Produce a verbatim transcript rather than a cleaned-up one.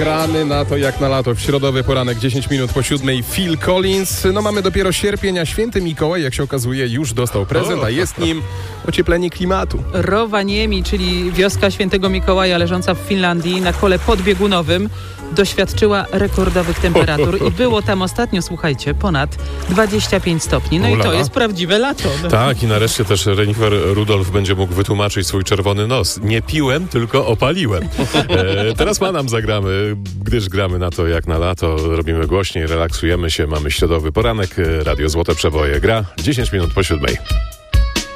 gramy na to jak na lato. W środowy poranek, dziesięć minut po siódmej, Phil Collins. No mamy dopiero sierpień, a święty Mikołaj, jak się okazuje, już dostał prezent, a jest nim ocieplenie klimatu. Rovaniemi, czyli wioska świętego Mikołaja leżąca w Finlandii na kole podbiegunowym, doświadczyła rekordowych temperatur i było tam ostatnio, słuchajcie, ponad dwadzieścia pięć stopni. No Ulala. I to jest prawdziwe lato. No. Tak, i nareszcie też renifer Rudolf będzie mógł wytłumaczyć swój czerwony nos. Nie piłem, tylko opaliłem. E, teraz ma nam zagramy, gdyż gramy na to jak na lato. Robimy głośniej, relaksujemy się, mamy środowy poranek. Radio Złote Przeboje gra dziesięć minut po siódmej.